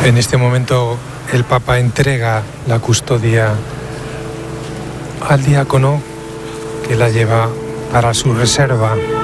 En este momento el Papa entrega la custodia al diácono que la lleva para su reserva.